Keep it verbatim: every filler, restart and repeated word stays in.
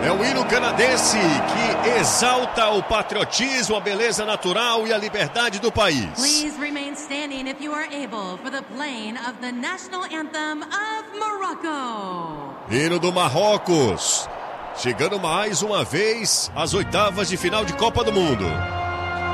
É o hino canadense que exalta o patriotismo, a beleza natural e a liberdade do país. Please remain standing if you are able for the playing of the national anthem of Morocco. Hino do Marrocos, chegando mais uma vez às oitavas de final de Copa do Mundo.